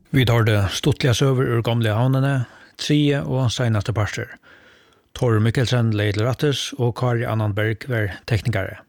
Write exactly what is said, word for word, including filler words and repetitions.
Vi tar det stuttliga söver ur gamla havnene, tredje og senaste parter. Tor Mikkelsen leid Rattes og Kari Annanberg var teknikere.